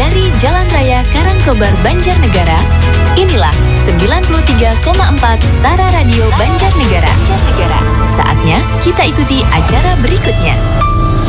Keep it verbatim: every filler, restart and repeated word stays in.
Dari Jalan Raya Karangkobar, Banjarnegara, inilah sembilan puluh tiga koma empat Setara Radio Banjarnegara. Banjarnegara. Saatnya kita ikuti acara berikutnya.